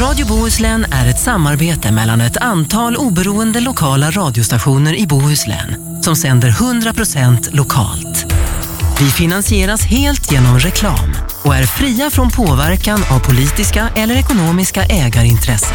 Radio Bohuslän är ett samarbete mellan ett antal oberoende lokala radiostationer i Bohuslän som sänder 100% lokalt. Vi finansieras helt genom reklam och är fria från påverkan av politiska eller ekonomiska ägarintressen.